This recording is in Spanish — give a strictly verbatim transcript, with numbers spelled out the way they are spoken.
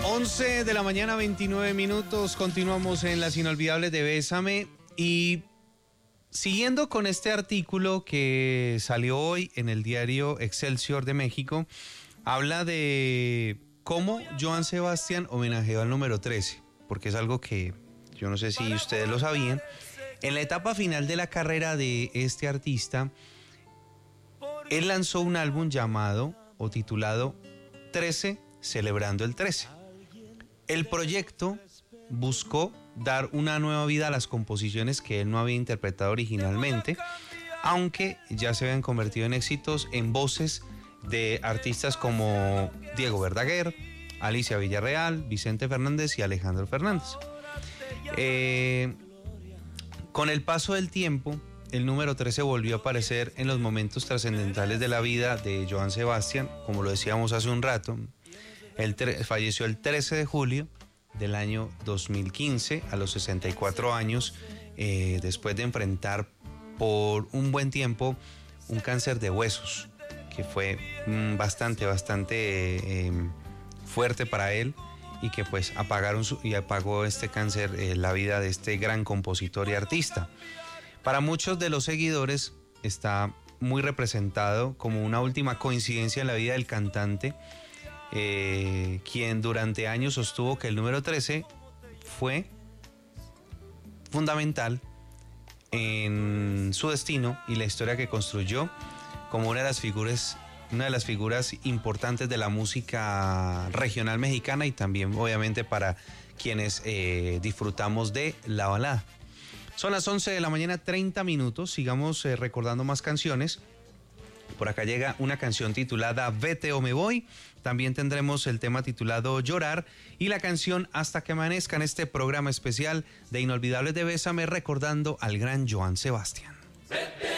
once de la mañana, veintinueve minutos. Continuamos en Las Inolvidables de Bésame. Y siguiendo con este artículo que salió hoy en el diario Excelsior de México, habla de cómo Joan Sebastián homenajeó al número trece, porque es algo que yo no sé si ustedes lo sabían. En la etapa final de la carrera de este artista, él lanzó un álbum llamado o titulado trece, celebrando el trece. El proyecto buscó dar una nueva vida a las composiciones que él no había interpretado originalmente, aunque ya se habían convertido en éxitos en voces de artistas como Diego Verdaguer, Alicia Villarreal, Vicente Fernández y Alejandro Fernández. Eh, con el paso del tiempo, el número trece volvió a aparecer en los momentos trascendentales de la vida de Joan Sebastián, como lo decíamos hace un rato. Él falleció el trece de julio del año dos mil quince, a los sesenta y cuatro años, eh, después de enfrentar por un buen tiempo un cáncer de huesos, que fue mm, bastante, bastante eh, fuerte para él, y que pues apagaron su, y apagó este cáncer eh, la vida de este gran compositor y artista. Para muchos de los seguidores está muy representado como una última coincidencia en la vida del cantante, eh, quien durante años sostuvo que el número trece fue fundamental en su destino y la historia que construyó como una de las figuras, una de las figuras importantes de la música regional mexicana, y también obviamente para quienes eh, disfrutamos de la balada. Son las once de la mañana, treinta minutos. Sigamos eh, recordando más canciones. Por acá llega una canción titulada Vete o me voy. También tendremos el tema titulado Llorar y la canción Hasta que amanezca, en este programa especial de Inolvidables de Bésame, recordando al gran Joan Sebastián.